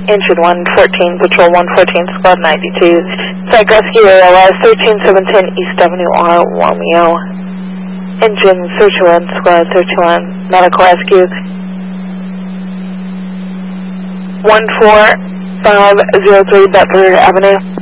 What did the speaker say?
Engine 114, Patrol 114, Squad 92. Psych Rescue ALS 13710 East Avenue R, Romeo. Engine Search 1, Squad 31, Medical Rescue 14503 Butler Avenue.